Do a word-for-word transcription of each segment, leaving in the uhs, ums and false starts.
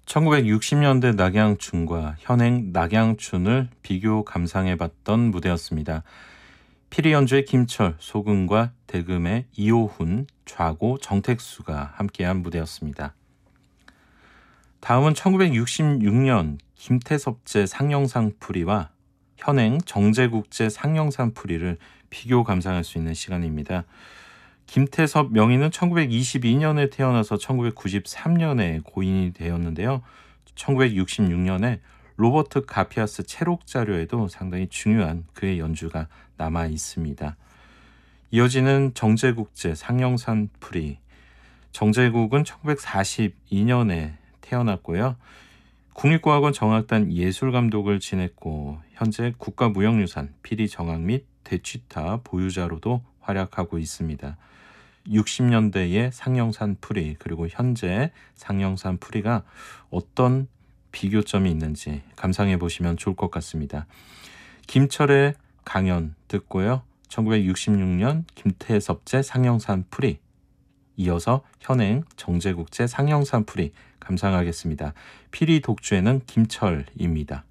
천구백육십 년대 낙양춘과 현행 낙양춘을 비교 감상해봤던 무대였습니다. 피리 연주의 김철, 소금과 대금의 이호훈, 좌고, 정택수가 함께한 무대였습니다. 다음은 천구백육십육 년 김태섭제 상영상 풀이와 현행 정제국제 상영상 풀이를 비교 감상할 수 있는 시간입니다. 김태섭 명인은 천구백이십이 년에 태어나서 천구백구십삼 년에 고인이 되었는데요. 천구백육십육 년에 로버트 가피아스 체록 자료에도 상당히 중요한 그의 연주가 남아 있습니다. 이어지는 정제국제 상영산 풀이. 정제국은 천구백사십이 년에 태어났고요. 국립고학원 정악단 예술감독을 지냈고 현재 국가무형유산 피리 정악 및 대취타 보유자로도 활약하고 있습니다. 육십 년대의 상영산 풀이 그리고 현재 상영산 풀이가 어떤 비교점이 있는지 감상해 보시면 좋을 것 같습니다. 김철의 강연 듣고요. 천구백육십육 년 김태섭제 상영산 풀이, 이어서 현행 정제국제 상영산 풀이 감상하겠습니다. 피리 독주에는 김철입니다.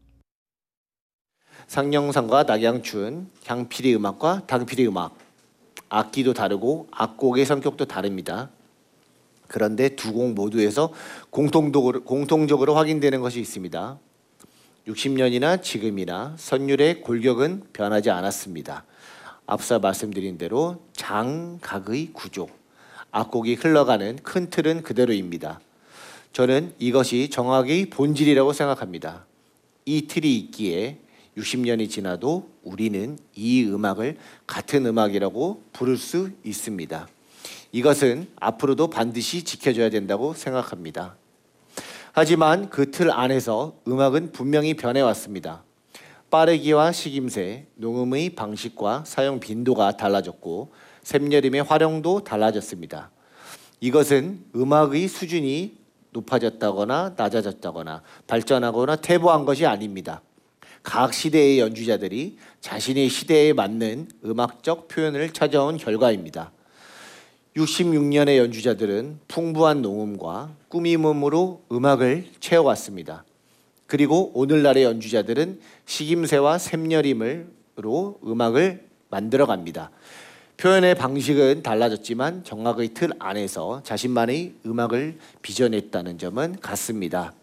상영산과 낙양춘, 향피리 음악과 당피리 음악, 악기도 다르고 악곡의 성격도 다릅니다. 그런데 두 곡 모두에서 공통적으로, 공통적으로 확인되는 것이 있습니다. 육십 년이나 지금이나 선율의 골격은 변하지 않았습니다. 앞서 말씀드린 대로 장각의 구조, 악곡이 흘러가는 큰 틀은 그대로입니다. 저는 이것이 정악의 본질이라고 생각합니다. 이 틀이 있기에 육십 년이 지나도 우리는 이 음악을 같은 음악이라고 부를 수 있습니다. 이것은 앞으로도 반드시 지켜져야 된다고 생각합니다. 하지만 그 틀 안에서 음악은 분명히 변해왔습니다. 빠르기와 식임새, 녹음의 방식과 사용 빈도가 달라졌고 샘여림의 활용도 달라졌습니다. 이것은 음악의 수준이 높아졌다거나 낮아졌다거나 발전하거나 퇴보한 것이 아닙니다. 각 시대의 연주자들이 자신의 시대에 맞는 음악적 표현을 찾아온 결과입니다. 육십육 년의 연주자들은 풍부한 녹음과 꾸밈음으로 음악을 채워왔습니다. 그리고 오늘날의 연주자들은 식임새와 샘여림으로 음악을 만들어갑니다. 표현의 방식은 달라졌지만 정악의 틀 안에서 자신만의 음악을 빚어냈다는 점은 같습니다.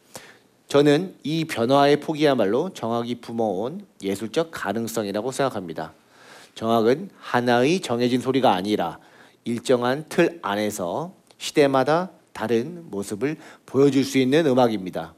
저는 이 변화의 폭이야말로 정악이 품어온 예술적 가능성이라고 생각합니다. 정악은 하나의 정해진 소리가 아니라 일정한 틀 안에서 시대마다 다른 모습을 보여줄 수 있는 음악입니다.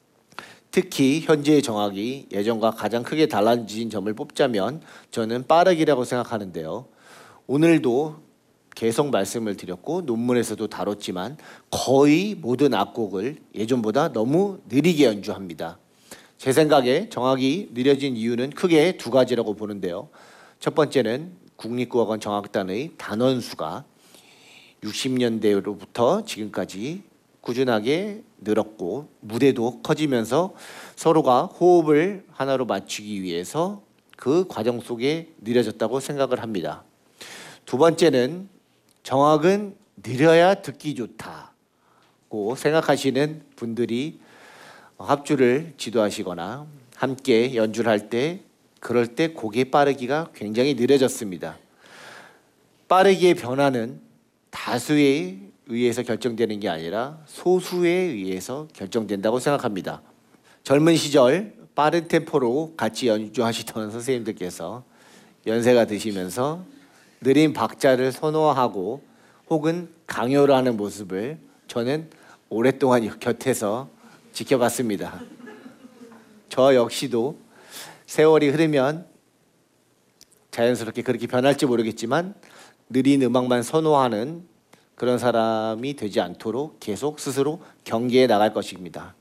특히 현재의 정악이 예전과 가장 크게 달라진 점을 뽑자면 저는 빠르기라고 생각하는데요. 오늘도 계속 말씀을 드렸고 논문에서도 다뤘지만 거의 모든 악곡을 예전보다 너무 느리게 연주합니다. 제 생각에 정악이 느려진 이유는 크게 두 가지라고 보는데요. 첫 번째는 국립고학원 정악단의 단원수가 육십 년대로부터 지금까지 꾸준하게 늘었고 무대도 커지면서 서로가 호흡을 하나로 맞추기 위해서 그 과정 속에 느려졌다고 생각을 합니다. 두 번째는 정악은 느려야 듣기 좋다고 생각하시는 분들이 합주를 지도하시거나 함께 연주를 할 때 그럴 때 곡의 빠르기가 굉장히 느려졌습니다. 빠르기의 변화는 다수에 의해서 결정되는 게 아니라 소수에 의해서 결정된다고 생각합니다. 젊은 시절 빠른 템포로 같이 연주하시던 선생님들께서 연세가 드시면서 느린 박자를 선호하고 혹은 강요를 하는 모습을 저는 오랫동안 곁에서 지켜봤습니다. 저 역시도 세월이 흐르면 자연스럽게 그렇게 변할지 모르겠지만 느린 음악만 선호하는 그런 사람이 되지 않도록 계속 스스로 경계해 나갈 것입니다.